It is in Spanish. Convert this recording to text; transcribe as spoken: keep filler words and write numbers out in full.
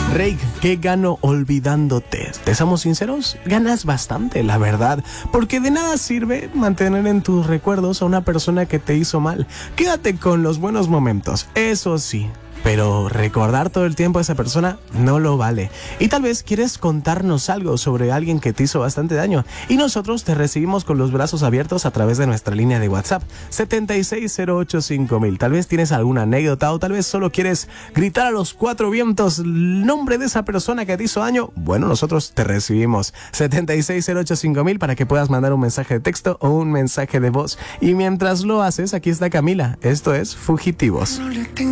Rake, ¿qué gano olvidándote? ¿Te somos sinceros? Ganas bastante, la verdad, porque de nada sirve mantener en tus recuerdos a una persona que te hizo mal. Quédate con los buenos momentos, eso sí. Pero recordar todo el tiempo a esa persona no lo vale. Y tal vez quieres contarnos algo sobre alguien que te hizo bastante daño. Y nosotros te recibimos con los brazos abiertos a través de nuestra línea de WhatsApp setenta y seis cero ocho cinco mil. Tal vez tienes alguna anécdota o tal vez solo quieres gritar a los cuatro vientos el nombre de esa persona que te hizo daño. Bueno, nosotros te recibimos setenta y seis cero ocho cinco mil para que puedas mandar un mensaje de texto o un mensaje de voz. Y mientras lo haces, aquí está Camila. Esto es Fugitivos.